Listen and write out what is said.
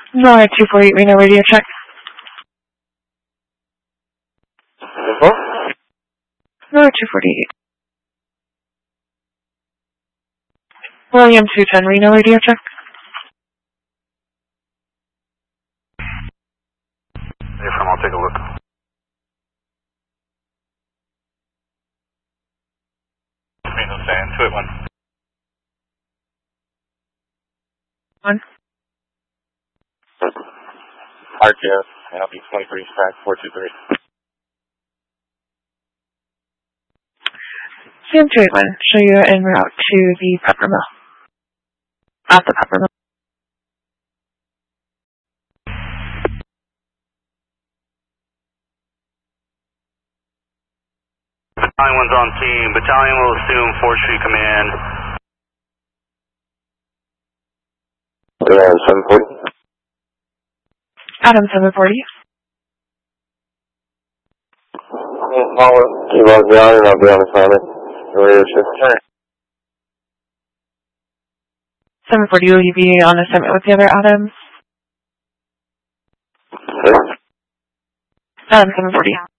NOAA 248 Reno radio check. NOAA 248. William 210 Reno radio check. I'll take a look. Reno San 281. 1. RTS, and I'll be 23 track 423. Sam 281, show you en route to the pepper mill. At the pepper mill. Battalion 1's on scene. Battalion will assume 4th Street Command. 740. Adam 740. I'll down and I'll be on assignment. Radio shift. 740, will you be on assignment with the other Adams? Sure. Adam 740.